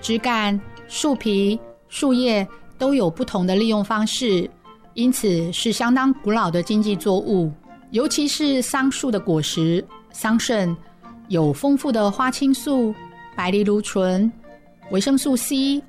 枝干、树皮、树叶都有不同的利用方式，因此是相当古老的经济作物。尤其是桑树的果实桑葚，有丰富的花青素、白藜芦醇、维生素 C、